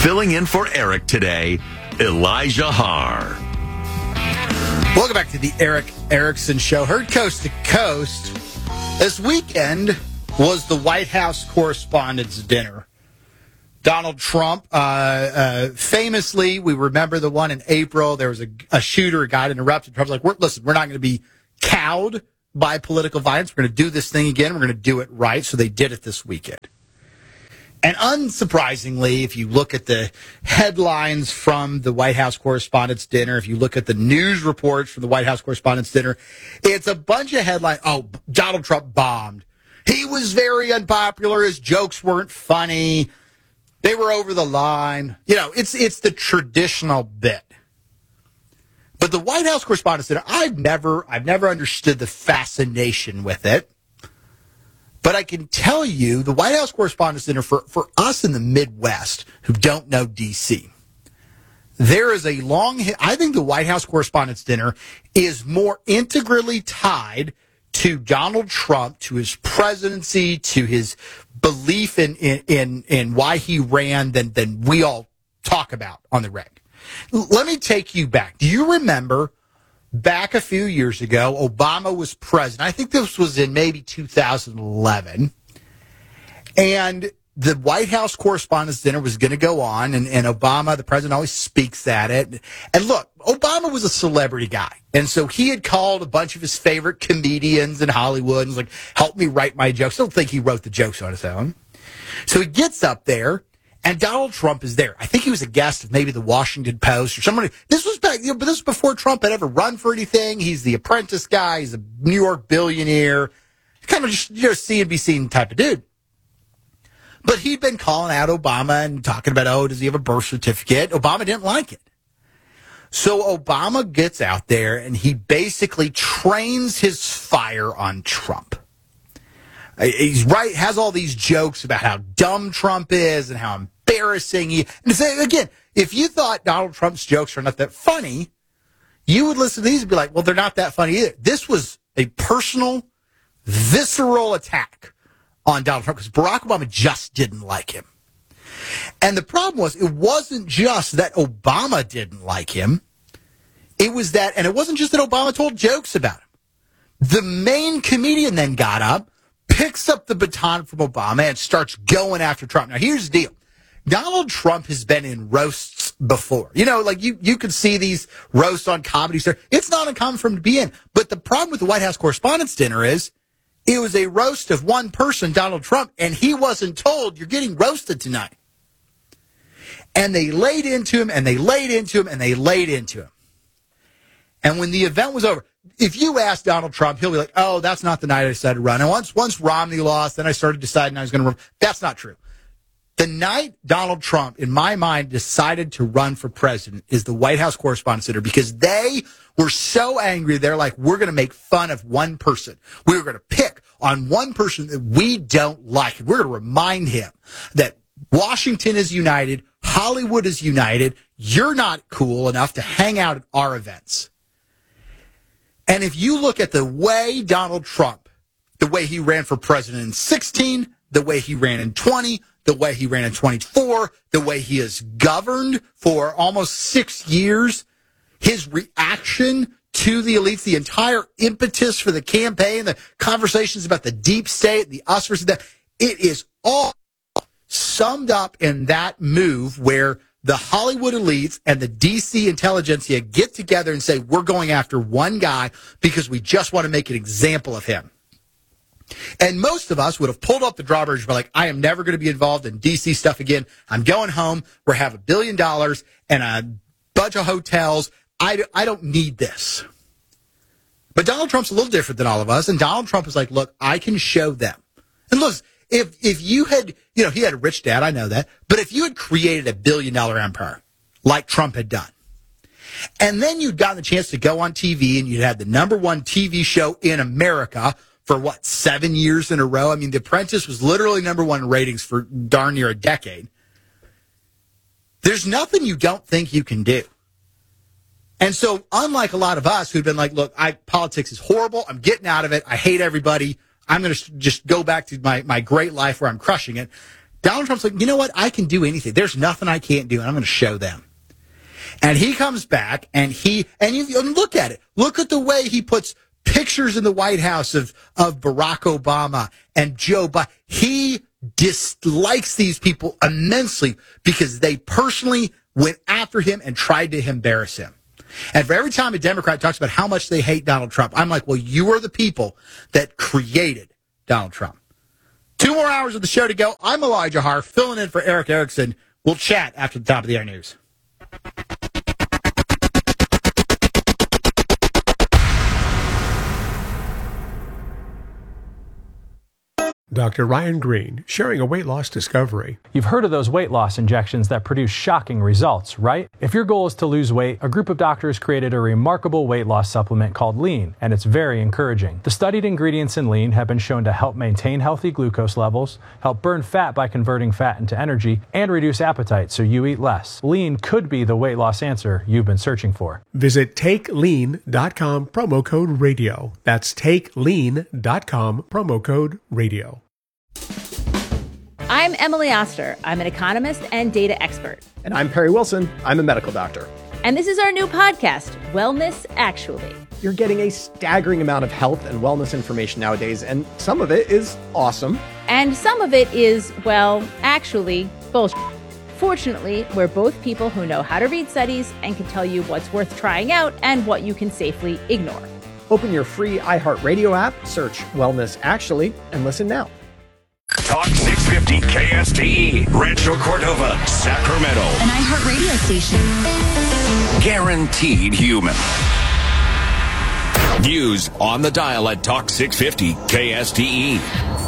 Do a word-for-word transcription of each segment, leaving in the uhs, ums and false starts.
Filling in for Eric today, Elijah Harr. Welcome back to the Eric Erickson Show. Heard coast to coast. This weekend was the White House Correspondents' Dinner. Donald Trump, uh, uh, famously, we remember the one in April. There was a, a shooter, a guy that interrupted. Trump's like, we're, listen, we're not going to be cowed by political violence. We're going to do this thing again. We're going to do it right. So they did it this weekend. And unsurprisingly, if you look at the headlines from the White House Correspondents' Dinner, if you look at the news reports from the White House Correspondents' Dinner, it's a bunch of headlines. Oh, Donald Trump bombed. He was very unpopular. His jokes weren't funny. They were over the line. You know, it's it's the traditional bit. But the White House Correspondents' Dinner, I've never I've never understood the fascination with it. But I can tell you, the White House Correspondents' Dinner, for, for us in the Midwest who don't know D C, there is a long, I think the White House Correspondents' Dinner is more integrally tied to Donald Trump, to his presidency, to his belief in, in, in, in why he ran than, than we all talk about on the reg. Let me take you back. Do you remember back a few years ago, Obama was president? I think this was in maybe two thousand eleven. And the White House Correspondents' Dinner was going to go on, and, and Obama, the president, always speaks at it. And look, Obama was a celebrity guy. And so he had called a bunch of his favorite comedians in Hollywood and was like, help me write my jokes. I don't think he wrote the jokes on his own. So he gets up there, and Donald Trump is there. I think he was a guest of maybe the Washington Post or somebody. This was back, you know, but this was before Trump had ever run for anything. He's the Apprentice guy. He's a New York billionaire. Kind of just, you know, C N B C type of dude. But he'd been calling out Obama and talking about, oh, does he have a birth certificate? Obama didn't like it. So Obama gets out there and he basically trains his fire on Trump. He's right, has all these jokes about how dumb Trump is and how embarrassing he. And say, again, if you thought Donald Trump's jokes are not that funny, you would listen to these and be like, well, they're not that funny either. This was a personal, visceral attack on Donald Trump because Barack Obama just didn't like him. And the problem was, it wasn't just that Obama didn't like him. It was that, and it wasn't just that Obama told jokes about him. The main comedian then got up, picks up the baton from Obama, and starts going after Trump. Now, here's the deal. Donald Trump has been in roasts before. You know, like you, you could see these roasts on Comedy Store. It's not uncommon for him to be in. But the problem with the White House Correspondents' Dinner is it was a roast of one person, Donald Trump, and he wasn't told, you're getting roasted tonight. And they laid into him, and they laid into him, and they laid into him. And when the event was over, if you ask Donald Trump, he'll be like, oh, that's not the night I decided to run. And once once Romney lost, then I started deciding I was going to run. That's not true. The night Donald Trump, in my mind, decided to run for president is the White House Correspondents' Dinner because they were so angry. They're like, we're going to make fun of one person. We're going to pick on one person that we don't like. We're going to remind him that Washington is united. Hollywood is united. You're not cool enough to hang out at our events. And if you look at the way Donald Trump, the way he ran for president in sixteen, the way he ran in twenty, the way he ran in twenty-four, the way he has governed for almost six years, his reaction to the elites, the entire impetus for the campaign, the conversations about the deep state, the us versus them, it is all summed up in that move where the Hollywood elites and the D C intelligentsia get together and say, we're going after one guy because we just want to make an example of him. And most of us would have pulled up the drawbridge and be like, I am never going to be involved in D C stuff again. I'm going home. We have a billion dollars and a bunch of hotels. I, I don't need this. But Donald Trump's a little different than all of us. And Donald Trump is like, look, I can show them. And look, if if you had, you know, he had a rich dad, I know that. But if you had created a billion dollar empire like Trump had done, and then you'd gotten the chance to go on T V and you'd had the number one T V show in America for what, seven years in a row? I mean, The Apprentice was literally number one in ratings for darn near a decade. There's nothing you don't think you can do. And so, unlike a lot of us who've been like, look, I, politics is horrible. I'm getting out of it. I hate everybody. I'm going to just go back to my, my great life where I'm crushing it. Donald Trump's like, you know what? I can do anything. There's nothing I can't do, and I'm going to show them. And he comes back, and he and you and look at it. Look at the way he puts pictures in the White House of, of Barack Obama and Joe Biden. He dislikes these people immensely because they personally went after him and tried to embarrass him. And for every time a Democrat talks about how much they hate Donald Trump, I'm like, well, you are the people that created Donald Trump. Two more hours of the show to go. I'm Elijah Har, filling in for Eric Erickson. We'll chat after the top of the hour news. Doctor Ryan Green, sharing a weight loss discovery. You've heard of those weight loss injections that produce shocking results, right? If your goal is to lose weight, a group of doctors created a remarkable weight loss supplement called Lean, and it's very encouraging. The studied ingredients in Lean have been shown to help maintain healthy glucose levels, help burn fat by converting fat into energy, and reduce appetite so you eat less. Lean could be the weight loss answer you've been searching for. Visit take lean dot com, promo code radio. That's take lean dot com, promo code radio. I'm Emily Oster. I'm an economist and data expert. And I'm Perry Wilson. I'm a medical doctor. And this is our new podcast, Wellness Actually. You're getting a staggering amount of health and wellness information nowadays, and some of it is awesome. And some of it is, well, actually, bullshit. Fortunately, we're both people who know how to read studies and can tell you what's worth trying out and what you can safely ignore. Open your free iHeartRadio app, search Wellness Actually, and listen now. Talk six fifty K S T E, Rancho Cordova, Sacramento. An iHeart radio station. Guaranteed human. News on the dial at Talk six fifty K S T E.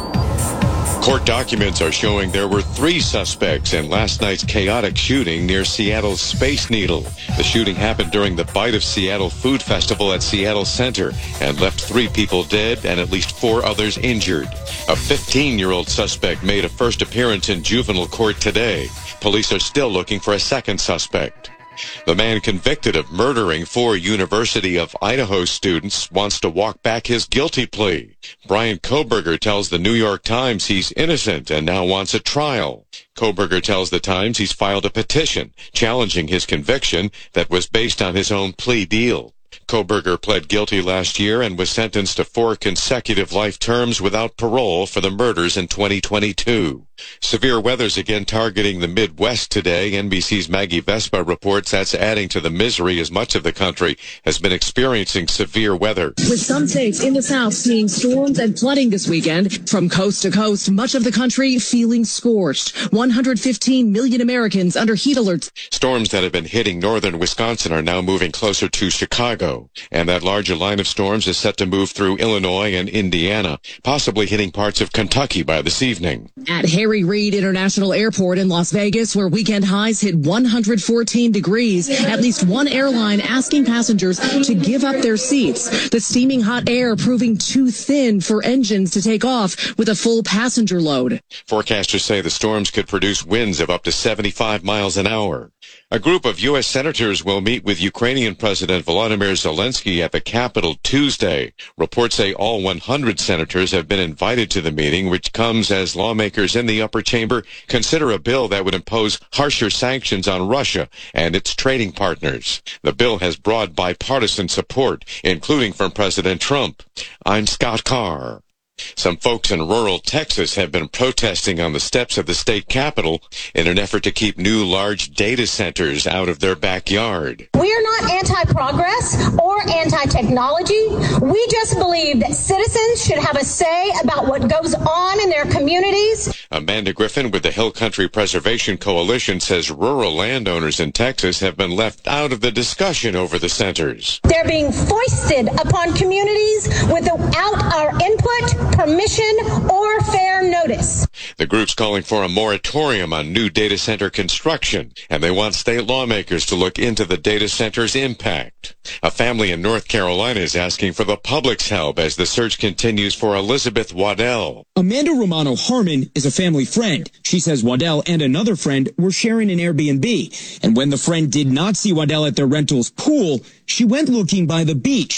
Court documents are showing there were three suspects in last night's chaotic shooting near Seattle's Space Needle. The shooting happened during the Bite of Seattle Food Festival at Seattle Center and left three people dead and at least four others injured. A fifteen-year-old suspect made a first appearance in juvenile court today. Police are still looking for a second suspect. The man convicted of murdering four University of Idaho students wants to walk back his guilty plea. Brian Kohberger tells the New York Times he's innocent and now wants a trial. Kohberger tells the Times he's filed a petition challenging his conviction that was based on his own plea deal. Kohberger pled guilty last year and was sentenced to four consecutive life terms without parole for the murders in twenty twenty-two. Severe weather's again targeting the Midwest today. N B C's Maggie Vespa reports that's adding to the misery as much of the country has been experiencing severe weather. With some states in the South seeing storms and flooding this weekend, from coast to coast, much of the country feeling scorched. one hundred fifteen million Americans under heat alerts. Storms that have been hitting northern Wisconsin are now moving closer to Chicago, and that larger line of storms is set to move through Illinois and Indiana, possibly hitting parts of Kentucky by this evening. At Harry Reid International Airport in Las Vegas, where weekend highs hit one hundred fourteen degrees, at least one airline asking passengers to give up their seats. The steaming hot air proving too thin for engines to take off with a full passenger load. Forecasters say the storms could produce winds of up to seventy-five miles an hour. A group of U S senators will meet with Ukrainian President Volodymyr Zelensky at the Capitol Tuesday. Reports say all one hundred senators have been invited to the meeting, which comes as lawmakers in the upper chamber consider a bill that would impose harsher sanctions on Russia and its trading partners. The bill has broad bipartisan support, including from President Trump. I'm Scott Carr. Some folks in rural Texas have been protesting on the steps of the state capitol in an effort to keep new large data centers out of their backyard. We are not anti-progress or anti-technology. We just believe that citizens should have a say about what goes on in their communities. Amanda Griffin with the Hill Country Preservation Coalition says rural landowners in Texas have been left out of the discussion over the centers. They're being foisted upon communities without our input, permission, or fair notice. The group's calling for a moratorium on new data center construction, and they want state lawmakers to look into the data center's impact. A family in North Carolina is asking for the public's help as the search continues for Elizabeth Waddell. Amanda Romano Harmon is a family friend. She says Waddell and another friend were sharing an Airbnb, and when the friend did not see Waddell at their rental's pool, she went looking by the beach.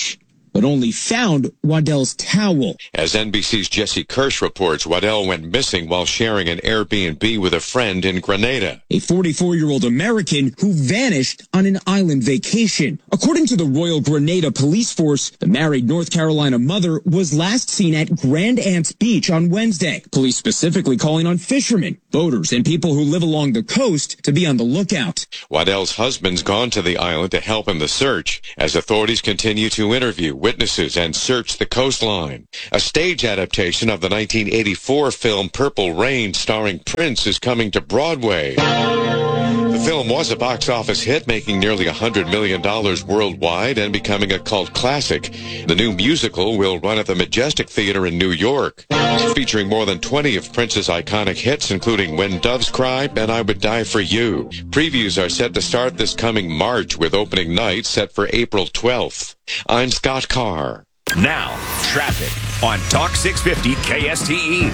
but only found Waddell's towel. As N B C's Jesse Kirsch reports, Waddell went missing while sharing an Airbnb with a friend in Grenada. A forty-four-year-old American who vanished on an island vacation. According to the Royal Grenada Police Force, the married North Carolina mother was last seen at Grand Anse Beach on Wednesday. Police specifically calling on fishermen, boaters, and people who live along the coast to be on the lookout. Waddell's husband's gone to the island to help in the search as authorities continue to interview witnesses and search the coastline. A stage adaptation of the nineteen eighty-four film Purple Rain starring Prince is coming to Broadway. The film was a box office hit, making nearly one hundred million dollars worldwide and becoming a cult classic. The new musical will run at the Majestic Theater in New York, featuring more than twenty of Prince's iconic hits, including When Doves Cry and I Would Die for You. Previews are set to start this coming March, with opening night set for April twelfth. I'm Scott Carr. Now, traffic on Talk six fifty K S T E.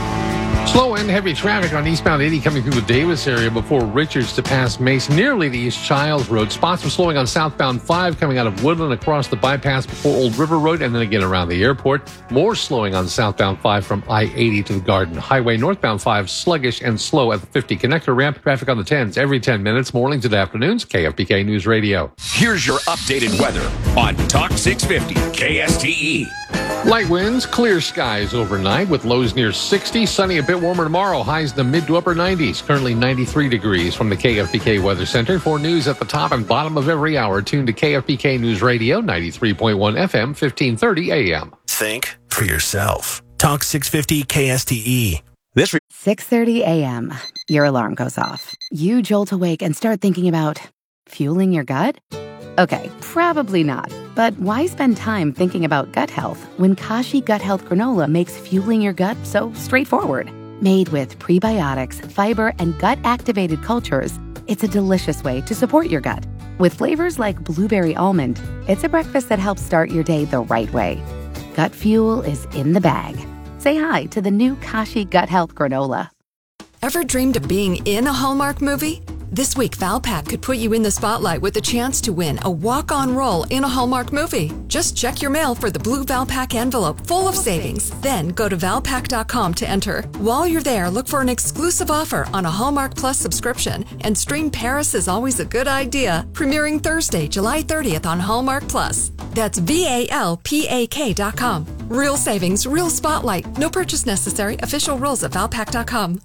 Slow and heavy traffic on eastbound eighty coming through the Davis area before Richards to pass Mace, nearly the East Childs Road. Spots for slowing on southbound five coming out of Woodland across the bypass before Old River Road, and then again around the airport. More slowing on southbound five from I eighty to the Garden Highway. Northbound five sluggish and slow at the fifty connector ramp. Traffic on the tens every ten minutes, mornings and afternoons. K F B K News Radio. Here's your updated weather on Talk six fifty K S T E. Light winds, clear skies overnight with lows near sixty. Sunny, a bit warmer tomorrow. Highs in the mid to upper nineties. Currently ninety-three degrees from the K F B K Weather Center. For news at the top and bottom of every hour, tune to K F B K News Radio, ninety-three point one F M, fifteen thirty A M. Think for yourself. Talk six fifty K S T E. This re- six thirty A M. Your alarm goes off. You jolt awake and start thinking about fueling your gut? Okay, probably not. But why spend time thinking about gut health when Kashi Gut Health Granola makes fueling your gut so straightforward? Made with prebiotics, fiber, and gut-activated cultures, it's a delicious way to support your gut. With flavors like blueberry almond, it's a breakfast that helps start your day the right way. Gut fuel is in the bag. Say hi to the new Kashi Gut Health Granola. Ever dreamed of being in a Hallmark movie? This week, Valpak could put you in the spotlight with a chance to win a walk-on role in a Hallmark movie. Just check your mail for the blue Valpak envelope full of savings. Then go to valpak dot com to enter. While you're there, look for an exclusive offer on a Hallmark Plus subscription and stream Paris is Always a Good Idea, premiering Thursday, July thirtieth on Hallmark Plus. That's V A L P A K dot com. Real savings, real spotlight. No purchase necessary. Official rules at valpak dot com.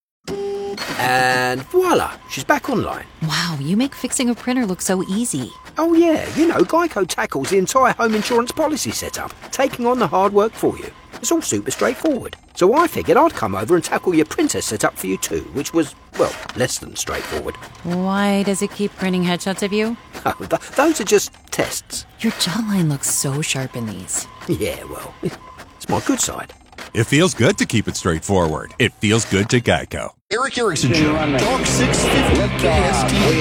And voila, she's back online. Wow, you make fixing a printer look so easy. Oh yeah, you know, Geico tackles the entire home insurance policy setup, taking on the hard work for you. It's all super straightforward. So I figured I'd come over and tackle your printer setup for you too, which was, well, less than straightforward. Why does it keep printing headshots of you? Oh, th- those are just tests. Your jawline looks so sharp in these. Yeah, well, it's my good side. It feels good to keep it straightforward. It feels good to Geico. Eric Erickson Show. Talk six fifty K S T E.